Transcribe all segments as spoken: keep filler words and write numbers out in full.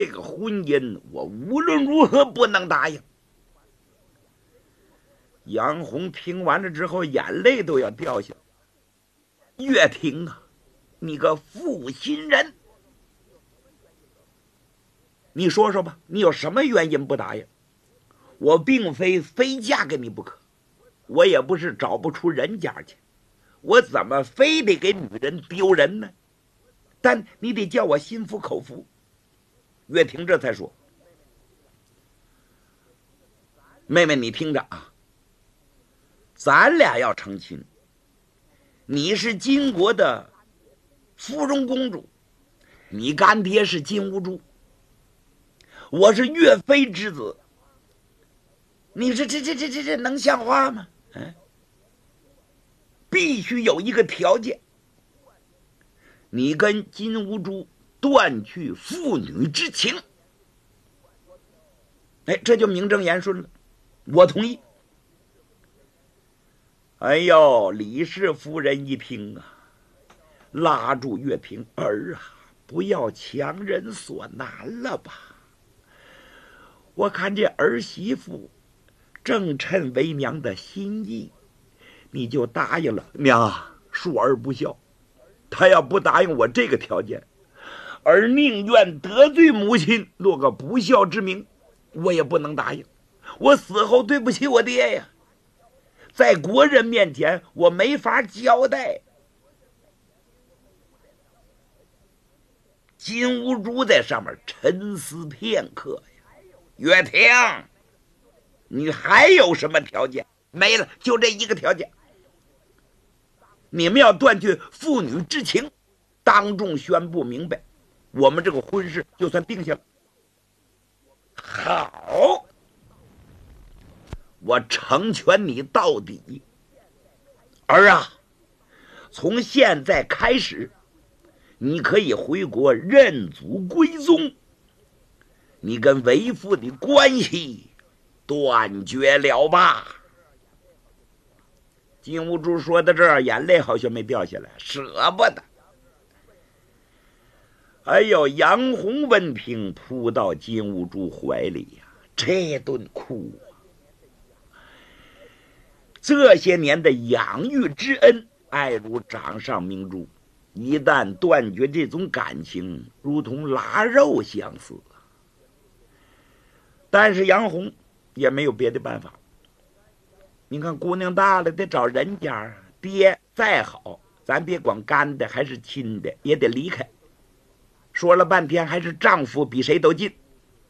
这个婚姻我无论如何不能答应。杨红听完了之后，眼泪都要掉下来。岳霆啊，你个负心人！你说说吧，你有什么原因不答应？我并非非嫁给你不可，我也不是找不出人家去，我怎么非得给女人丢人呢？但你得叫我心服口服。岳霆这才说：“妹妹，你听着啊，咱俩要成亲，你是金国的芙蓉公主，你干爹是金兀术，我是岳飞之子。你说这这这这这能像话吗？嗯，必须有一个条件，你跟金兀术断去父女之情。哎，这就名正言顺了，我同意。”哎呦，李氏夫人一听啊，拉住岳霆：“儿啊，不要强人所难了吧？我看这儿媳妇正趁为娘的心意，你就答应了。娘啊，恕儿不孝，他要不答应我这个条件，儿宁愿得罪母亲，落个不孝之名，我也不能答应。我死后对不起我爹呀，在国人面前我没法交代。”金兀术在上面沉思片刻呀：“岳霆，你还有什么条件？没了，就这一个条件。你们要断绝父女之情，当众宣布明白，我们这个婚事就算定下了。好，我成全你到底。儿啊，从现在开始，你可以回国认祖归宗，你跟为父的关系断绝了吧？”金兀术说到这儿，眼泪好像没掉下来，舍不得。哎呦，杨红闻听，扑到金兀术怀里呀，这顿哭啊！这些年的养育之恩，爱如掌上明珠，一旦断绝这种感情，如同拉肉相似。但是杨红也没有别的办法。你看姑娘大了得找人家，爹再好，咱别管干的还是亲的，也得离开。说了半天，还是丈夫比谁都近。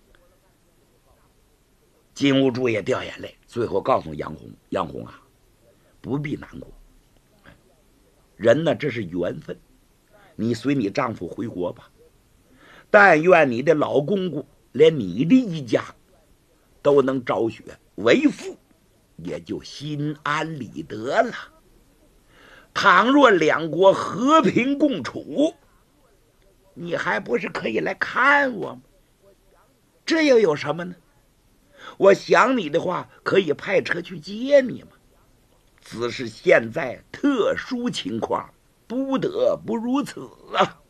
金兀术也掉眼泪，最后告诉杨红：“杨红啊，不必难过，人呢这是缘分，你随你丈夫回国吧。但愿你的老公公连你的一家都能昭雪为父，也就心安理得了。倘若两国和平共处，你还不是可以来看我吗？这又有什么呢？我想你的话，可以派车去接你嘛。只是现在特殊情况，不得不如此啊。”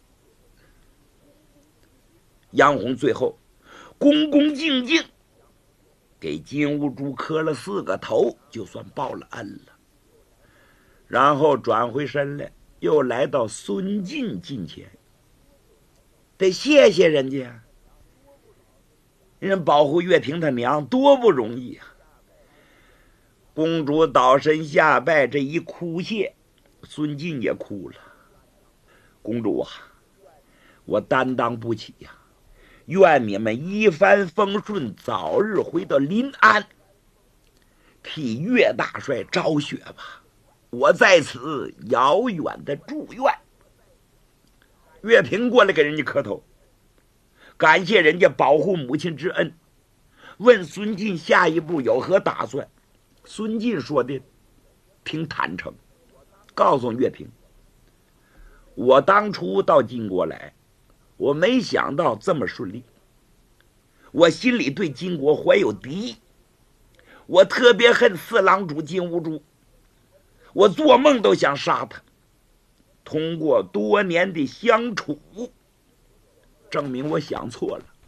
杨红最后恭恭敬敬给金兀术磕了四个头，就算报了恩了。然后转回身来，又来到孙晋近前，得谢谢人家，人保护岳霆他娘多不容易啊！公主倒身下拜，这一哭谢，孙晋也哭了。公主啊，我担当不起呀、啊，愿你们一帆风顺，早日回到临安，替岳大帅昭雪吧。我在此遥远的祝愿。岳平过来给人家磕头，感谢人家保护母亲之恩，问孙晋下一步有何打算。孙晋说的挺坦诚，告诉岳平：我当初到金国来，我没想到这么顺利，我心里对金国怀有敌意，我特别恨四郎主金兀术，我做梦都想杀他。通过多年的相处，证明我想错了，